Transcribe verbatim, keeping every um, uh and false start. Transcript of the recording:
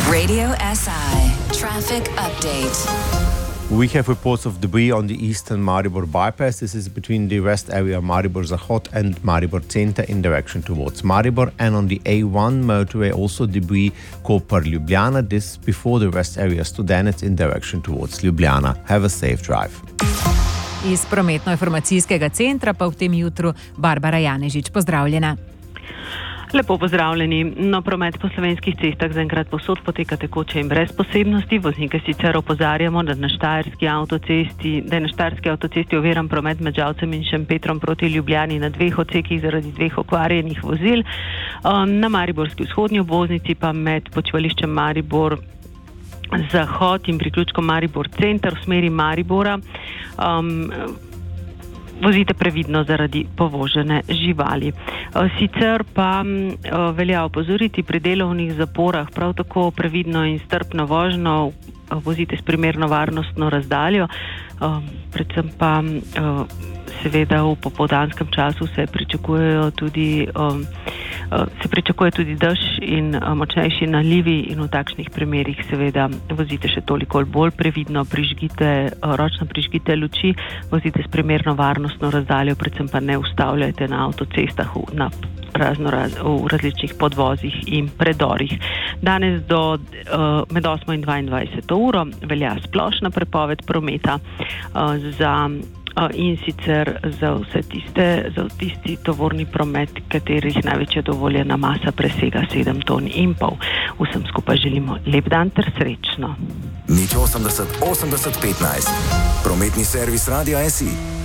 Radio S I Traffic Update. We have reports of debris on the eastern Maribor bypass. This is between the rest area Maribor Zahod and Maribor Center in direction towards Maribor. And on the A one motorway, also debris Koper Ljubljana. This before the rest area Studenec in direction towards Ljubljana. Have a safe drive. Iz prometno-informacijskega centra pa v tem jutru Barbara Janežič. Pozdravljena. Lepo pozdravljeni. No, promet po slovenskih cestah zaenkrat povsod poteka tekoče in brez posebnosti. Voznike sicer opozarjamo, da na Štajerski avtocesti, da je na Štajerski avtocesti oviran promet med Žalcem in Šempetrom proti Ljubljani na dveh odsekih zaradi dveh okvarjenih vozil. Na Mariborski vzhodni obvoznici pa med počivališčem Maribor Zahod in priključkom Maribor Center v smeri Maribora. Um, Vozite previdno zaradi povožene živali. Sicer pa velja opozoriti pri delovnih zaporah prav tako previdno in strpno vožnjo, vozite s primerno varnostno razdaljo, predvsem pa seveda v popoldanskem času se pričakujejo tudi se pričakuje tudi dež in močnejši nalivi in v takšnih primerih seveda vozite še toliko bolj previdno, prižgite, ročno prižgite luči, vozite s primerno varnostno razdaljo, predvsem pa ne ustavljajte na avtocestah na razno raz, v različnih podvozih in predorih. Danes do med osmo in dvaindvajseto uro velja splošna prepoved prometa za in sicer za vse tiste, za tisti tovorni promet, katerih največja dovoljena masa presega sedem ton in pol. Vsem skupaj želimo lep dan ter srečno. Nič osemdeset osemdeset petnajst. Prometni servis Radia S I.